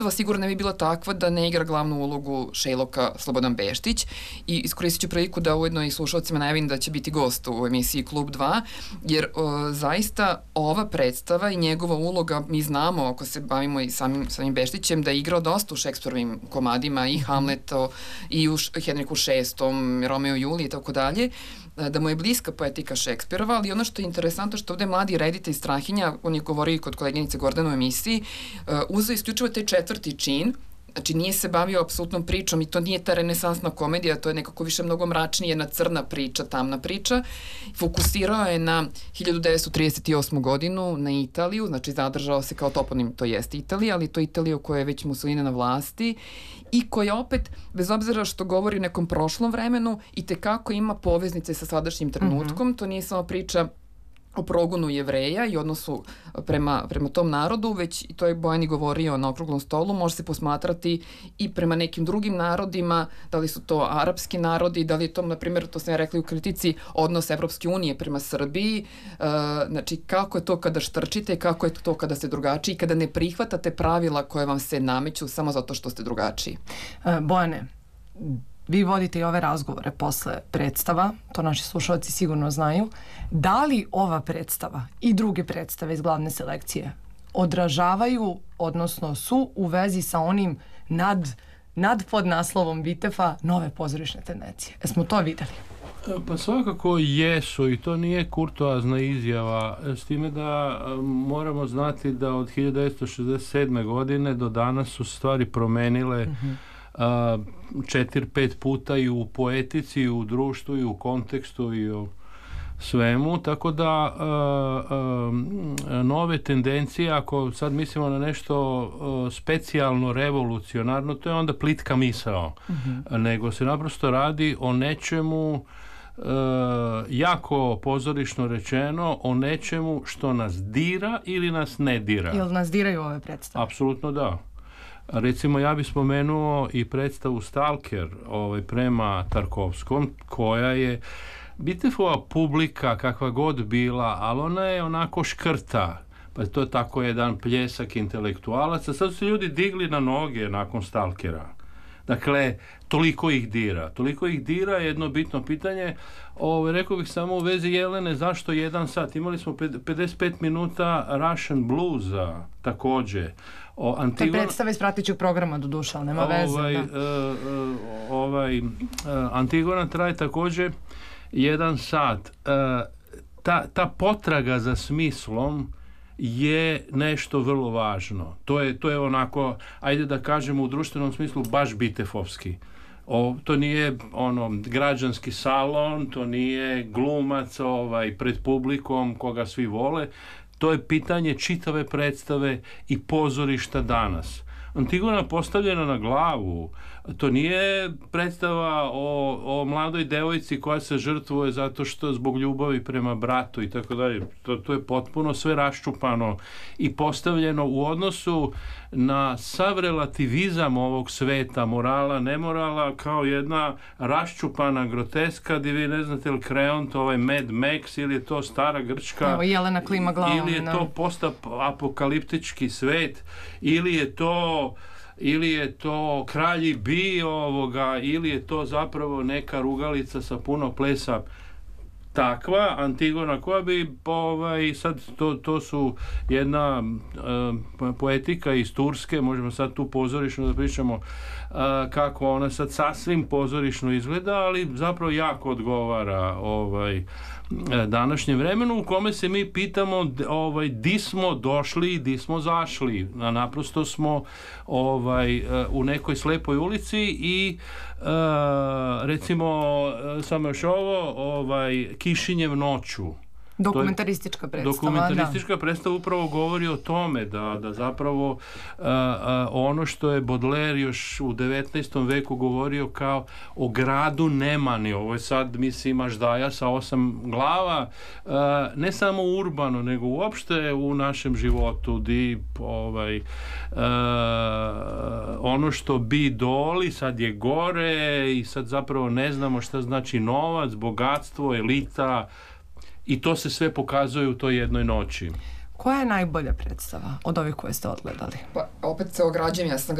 sigurno ne bi bila takva da ne igra glavnu ulogu Šejloka Slobodan Beštić i iskoristit ću priliku da ujedno i slušalcima najavim da će biti gost u emisiji Klub 2, jer zaista ova predstava i njegova uloga, mi znamo, ako se bavimo i samim Beštićem, da je igrao dosta u Šekspirovim komadima, i Hamleto, i u Henriku VI, Romeo i Julije i tako dalje, da mu je bliska poetika Šekspirova, ali ono što je interesantno što ovde mladi reditelj Strahinja, on je govorio i kod koleginice Gordana u emisiji, uzeo isključivo taj četvrti čin, znači nije se bavio apsolutnom pričom i to nije ta renesansna komedija, to je nekako više mnogo mračnije, jedna crna priča, tamna priča. Fokusirao je na 1938. godinu, na Italiju, znači zadržao se kao toponim, to jeste Italija, ali to je Italija u kojoj je već Mussolini na vlasti i koja opet, bez obzira što govori o nekom prošlom vremenu, i tekako ima poveznice sa sadašnjim trenutkom, to nije samo priča o progonu Jevreja i odnosu prema tom narodu, već i to je Bojan i govorio na okruglom stolu, može se posmatrati i prema nekim drugim narodima, da li su to arapski narodi, da li je to, na primjer, to sam ja rekla u kritici, odnos Evropske unije prema Srbiji, znači kako je to kada štrčite, kako je to kada ste drugačiji, kada ne prihvatate pravila koje vam se nameću samo zato što ste drugačiji. Bojane, vi vodite i ove razgovore posle predstava, to naši slušalci sigurno znaju. Da li ova predstava i druge predstave iz glavne selekcije odražavaju, odnosno su u vezi sa onim nad podnaslovom Vitefa nove pozorišne tendencije? Jesmo to videli? Pa svakako jesu i to nije kurtoazna izjava, s time da moramo znati da od 1967. godine do danas su stvari promenile 4-5 puta i u poetici, i u društvu, i u kontekstu, i u svemu, tako da nove tendencije, ako sad mislimo na nešto specijalno, revolucionarno, to je onda plitka misao, nego se naprosto radi o nečemu jako pozorišno rečeno, o nečemu što nas dira ili nas ne dira. Jel nas diraju ove predstave? Apsolutno da. Recimo, ja bih spomenuo i predstavu Stalker prema Tarkovskom, koja je Vitefova publika kakva god bila, ali ona je onako škrta. Pa to je tako jedan pljesak intelektualaca. Sad su ljudi digli na noge nakon Stalkera. Dakle, toliko ih dira. Toliko ih dira je jedno bitno pitanje. Rekao bih samo u vezi Jelene, zašto 1 sat? Imali smo 55 minuta Russian bluesa također. To je predstava iz pratećeg programa, do duša, ali nema veze. Antigona traje također 1 sat. Ta potraga za smislom je nešto vrlo važno. To je onako, ajde da kažemo u društvenom smislu, baš bitefovski. To nije građanski salon, to nije glumac pred publikom koga svi vole. To je pitanje čitave predstave i pozorišta danas. Antigona postavljena na glavu. To nije predstava o mladoj devojci koja se žrtvuje zato što zbog ljubavi prema bratu i tako dalje. To je potpuno sve raščupano i postavljeno u odnosu na sav relativizam ovog sveta, morala, nemorala, kao jedna raščupana groteska gdje vi ne znate li Kreont, Mad Max, ili je to stara Grčka, evo, Jelena klima glavom, ili je to postapokaliptički svet, ili je to Kralji bi ili je to zapravo neka rugalica sa puno plesa. Takva Antigona koja bi sad to su jedna poetika iz Turske, možemo sad tu pozorišno da pričamo kako ona sad sasvim pozorišno izgleda, ali zapravo jako odgovara današnjem vremenu u kome se mi pitamo di smo došli i di smo zašli. Naprosto smo u nekoj slepoj ulici i recimo samo još ovo Kišinjev noću. Dokumentaristička predstava. Dokumentaristička predstava upravo govori o tome da zapravo ono što je Baudelaire još u 19. veku govorio kao o gradu nemani. Ovo je sad, mislim, Aždaja sa 8 glava, ne samo urbano, nego uopšte u našem životu ono što bi doli sad je gore i sad zapravo ne znamo šta znači novac, bogatstvo, elita. I to se sve pokazuje u toj jednoj noći. Koja je najbolja predstava od ovih koje ste odgledali? Pa opet se ograđujem, ja sam